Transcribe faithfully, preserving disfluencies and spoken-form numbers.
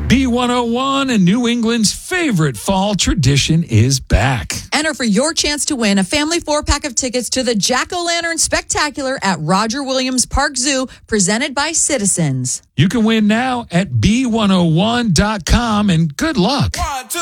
B one oh one and New England's favorite fall tradition is back. Enter for your chance to win a family four-pack of tickets to the Jack-O-Lantern Spectacular at Roger Williams Park Zoo, presented by Citizens. You can win now at B one oh one dot com, and good luck.